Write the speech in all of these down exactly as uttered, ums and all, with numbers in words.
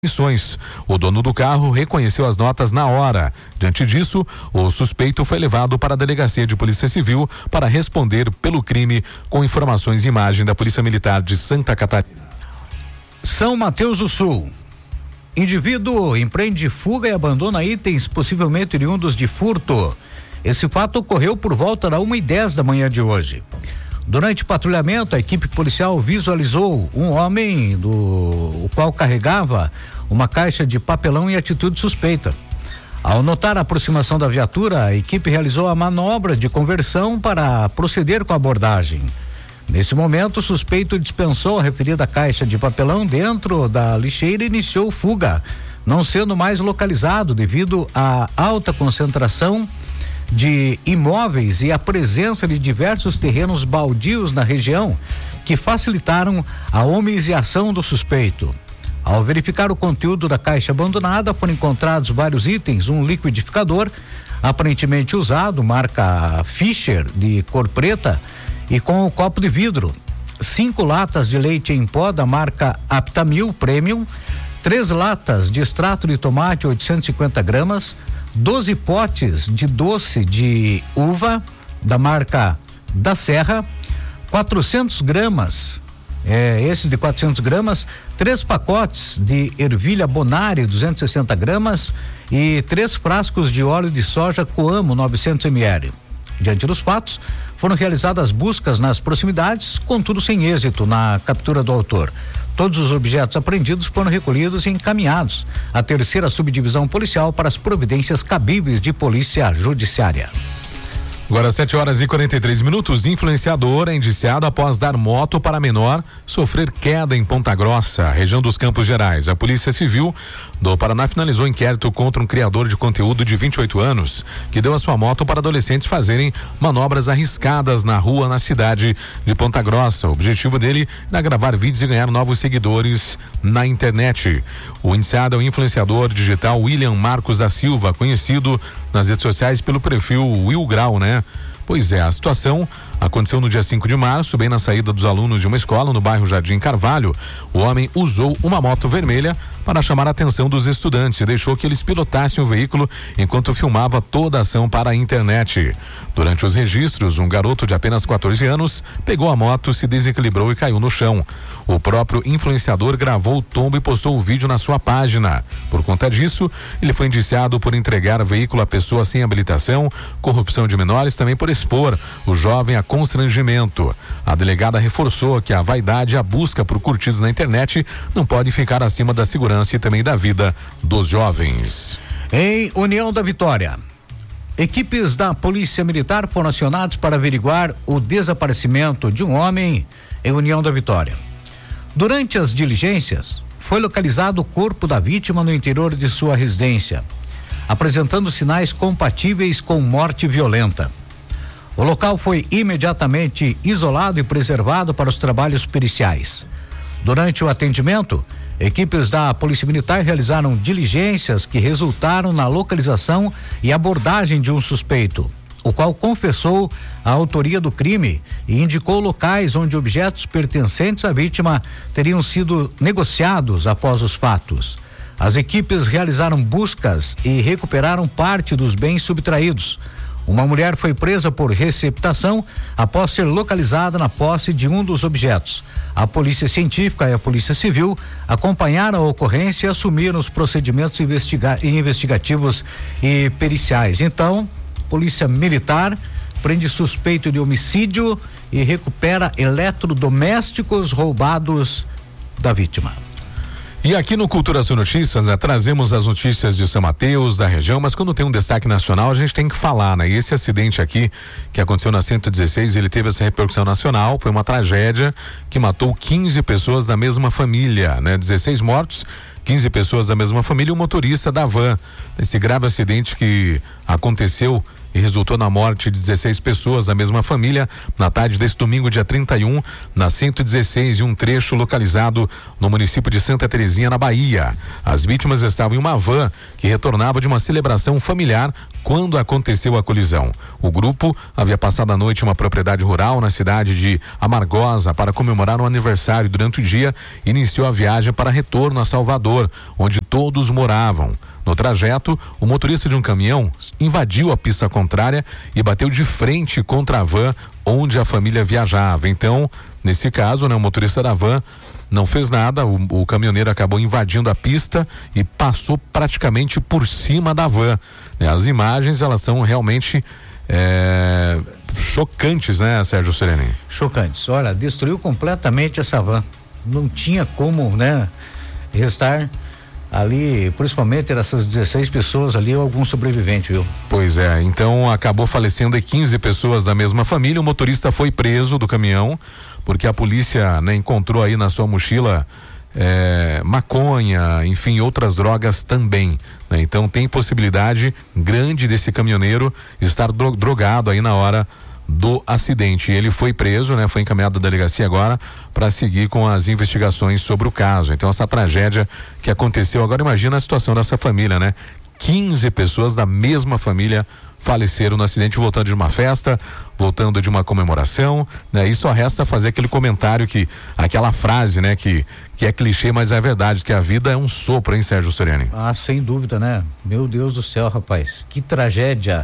Missões. O dono do carro reconheceu as notas na hora. Diante disso, o suspeito foi levado para a delegacia de Polícia Civil para responder pelo crime, com informações e imagem da Polícia Militar de Santa Catarina. São Mateus do Sul. Indivíduo empreende fuga e abandona itens possivelmente oriundos de furto. Esse fato ocorreu por volta da uma e dez da manhã de hoje. Durante o patrulhamento, a equipe policial visualizou um homem do o qual carregava uma caixa de papelão em atitude suspeita. Ao notar a aproximação da viatura, a equipe realizou a manobra de conversão para proceder com a abordagem. Nesse momento, o suspeito dispensou a referida caixa de papelão dentro da lixeira e iniciou fuga, não sendo mais localizado devido à alta concentração de imóveis e a presença de diversos terrenos baldios na região que facilitaram a homiziação do suspeito. Ao verificar o conteúdo da caixa abandonada, foram encontrados vários itens, um liquidificador aparentemente usado, marca Fischer, de cor preta, e com o copo de vidro, cinco latas de leite em pó da marca Aptamil Premium, três latas de extrato de tomate oitocentos e cinquenta gramas, doze potes de doce de uva da marca da Serra, quatrocentos gramas, é, esses de quatrocentos gramas, três pacotes de ervilha Bonari duzentos e sessenta gramas e três frascos de óleo de soja Coamo novecentos mililitros. Diante dos fatos, foram realizadas buscas nas proximidades, contudo sem êxito na captura do autor. Todos os objetos apreendidos foram recolhidos e encaminhados à terceira subdivisão policial para as providências cabíveis de polícia judiciária. Agora sete horas e quarenta e três minutos. Influenciador é indiciado após dar moto para menor sofrer queda em Ponta Grossa, região dos Campos Gerais. A Polícia Civil do Paraná finalizou inquérito contra um criador de conteúdo de vinte e oito anos que deu a sua moto para adolescentes fazerem manobras arriscadas na rua na cidade de Ponta Grossa. O objetivo dele era gravar vídeos e ganhar novos seguidores na internet. O indiciado é o influenciador digital William Marcos da Silva, conhecido nas redes sociais pelo perfil Will Grau, né? Pois é, a situação aconteceu no dia cinco de março, bem na saída dos alunos de uma escola no bairro Jardim Carvalho. O homem usou uma moto vermelha para chamar a atenção dos estudantes e deixou que eles pilotassem o veículo enquanto filmava toda a ação para a internet. Durante os registros, um garoto de apenas quatorze anos pegou a moto, se desequilibrou e caiu no chão. O próprio influenciador gravou o tombo e postou o vídeo na sua página. Por conta disso, ele foi indiciado por entregar veículo a pessoa sem habilitação, corrupção de menores, também por expor o jovem a constrangimento. A delegada reforçou que a vaidade e a busca por curtidos na internet não pode ficar acima da segurança e também da vida dos jovens. Em União da Vitória, equipes da Polícia Militar foram acionadas para averiguar o desaparecimento de um homem em União da Vitória. Durante as diligências, foi localizado o corpo da vítima no interior de sua residência, apresentando sinais compatíveis com morte violenta. O local foi imediatamente isolado e preservado para os trabalhos periciais. Durante o atendimento, equipes da Polícia Militar realizaram diligências que resultaram na localização e abordagem de um suspeito, o qual confessou a autoria do crime e indicou locais onde objetos pertencentes à vítima teriam sido negociados após os fatos. As equipes realizaram buscas e recuperaram parte dos bens subtraídos. Uma mulher foi presa por receptação após ser localizada na posse de um dos objetos. A Polícia Científica e a Polícia Civil acompanharam a ocorrência e assumiram os procedimentos investiga- investigativos e periciais. Então, Polícia Militar prende suspeito de homicídio e recupera eletrodomésticos roubados da vítima. E aqui no Cultura Sul Notícias, né, trazemos as notícias de São Mateus, da região, mas quando tem um destaque nacional, a gente tem que falar, né? E esse acidente aqui, que aconteceu na cento e dezesseis, ele teve essa repercussão nacional, foi uma tragédia que matou quinze pessoas da mesma família, né? dezesseis mortos, quinze pessoas da mesma família e o motorista da van. Esse grave acidente que aconteceu e resultou na morte de dezesseis pessoas da mesma família na tarde desse domingo, dia trinta e um, na cento e dezesseis, em um trecho localizado no município de Santa Terezinha, na Bahia. As vítimas estavam em uma van que retornava de uma celebração familiar quando aconteceu a colisão. O grupo havia passado a noite em uma propriedade rural na cidade de Amargosa para comemorar um aniversário. Durante o dia, iniciou a viagem para retorno a Salvador, onde todos moravam. No trajeto, o motorista de um caminhão invadiu a pista contrária e bateu de frente contra a van onde a família viajava. Então, nesse caso, né, o motorista da van não fez nada, o, o caminhoneiro acabou invadindo a pista e passou praticamente por cima da van. As imagens, elas são realmente é, chocantes, né, Sérgio Sereni? Chocantes. Olha, destruiu completamente essa van. Não tinha como, né, restar ali, principalmente essas dezesseis pessoas ali, algum sobrevivente, viu? Pois é, então acabou falecendo quinze pessoas da mesma família. O motorista foi preso do caminhão, porque a polícia, né, encontrou aí na sua mochila é, maconha, enfim, outras drogas também, né? Então tem possibilidade grande desse caminhoneiro estar dro- drogado aí na hora do acidente. Ele foi preso, né? Foi encaminhado à delegacia agora para seguir com as investigações sobre o caso. Então essa tragédia que aconteceu agora, imagina a situação dessa família, né? quinze pessoas da mesma família faleceram no acidente, voltando de uma festa, voltando de uma comemoração, né? E só resta fazer aquele comentário que, aquela frase, né? Que, que é clichê, mas é verdade, que a vida é um sopro, hein, Sérgio Sereni? Ah, sem dúvida, né? Meu Deus do céu, rapaz, que tragédia.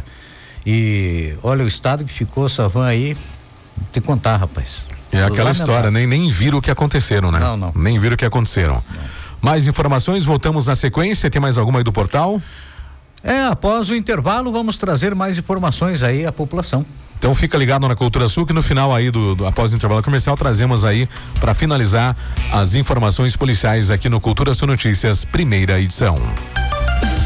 E olha o estado que ficou essa van aí, tem que contar, rapaz. É aquela história, nem, nem viram o que aconteceram, né? Não, não. Nem viram o que aconteceram. Não. Mais informações, voltamos na sequência. Tem mais alguma aí do portal? É, após o intervalo vamos trazer mais informações aí à população. Então fica ligado na Cultura Sul que no final aí do, do após o intervalo comercial trazemos aí para finalizar as informações policiais aqui no Cultura Sul Notícias, primeira edição.